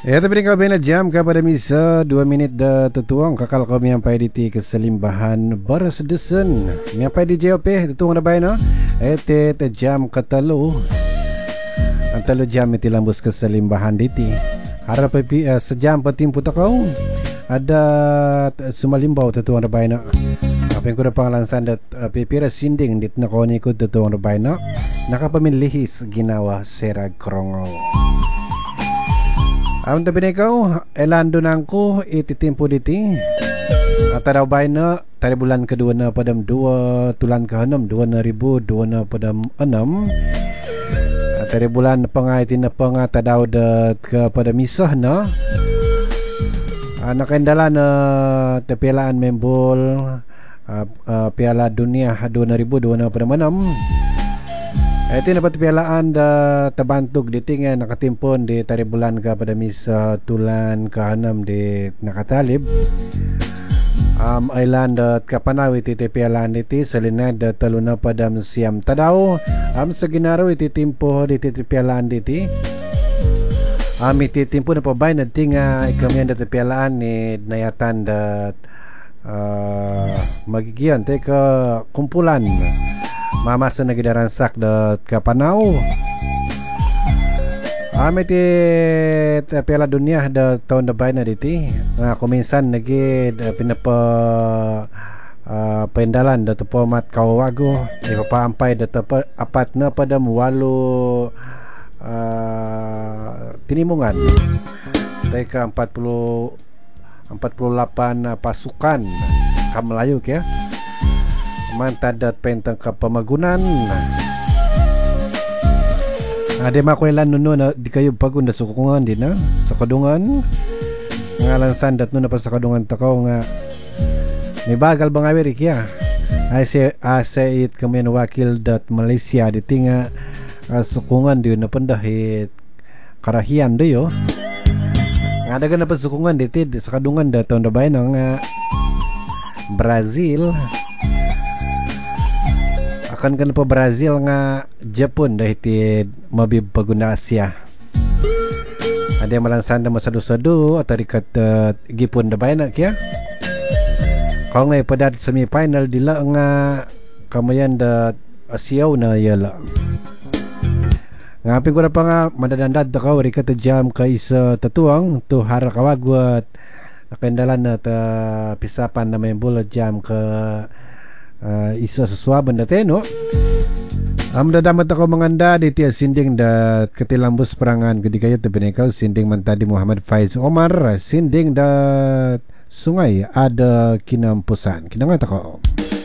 Ya, tapi kau bina jam kepada misa 2 minit dah tertuang kakal kau miampai di ti keselimbahan baras desen miampai di JOP tertuang dah baina te jam katalu antalo jam itu lambus keselimbahan di ti harap sejam petimpu tak kau ada sumalimbau tertuang dah baina apa yang kau dah panglansan dat pipira sinding dit nakoni ko tertuang dah baina nakapamilihis ginawa serag krongol. Ang tabi na ikaw, elando na ko ititimpo diti. At araw bay na, tari bulan kedua na padam 2 tulan kahanam 2002 na padam 6. At tari bulan pangaitin na pangatadaw dat ka padam isah na. Nakendala na tepialaan membol Piala Dunia 2002 na padam 6. Ito yung dapat pialaan da tabantog di tingan nakatimpon di tari bulan ka pada misa tulan kahanam di nakatalib island at kapanaw iti pialaan iti salinad da taluna padam siyam tadaw sa ginaraw iti timpo di pialaan iti iti timpo na pabay na tinga ikamiyan da pialaan ni nayatan da magigiyan teka kumpulan mamasa nagidaransak dat kapanaw amiti Piala Dunia da tahun da bayna diti kuminsan nagid pinapa pendalan da tepomat kawago ipapaampay da apat na padam 8 tinimungan teka 48 pasukan kamelayu ya mantadat pentang kapamagunan ada makuelan nuno na di kayo pagod na sukungan din na sa kadungan ngalan sandat nuno pa sa kadungan takaw nga may bagal bang Amerik ya ay it kami wakil dat Malaysia di tinga sukungan di na pandahit karahian do yo nga daga na pa sukungan di tid sa kadungan dat tahun dabay ng Brazil akan pa Brazil nga Japon dahil iti mabib paguna Asia ada malansan da masadu-sadu atau dikat gipon da bayna kya kau ngay padat semifinal dila nga kamayan da Asia na yala nga pigura pa nga madadandad da kau rikat jam ka isa tatuang tu hara kawagwat akandalan na ta pisapan na may bulot jam ka isa sesuaban dati no dadamad ako manganda diti sinding da katilambus perangan gedi kayo tabinikaw sinding mantadi Muhammad Faiz Omar sinding da sungai ada kinampusan kinangat ako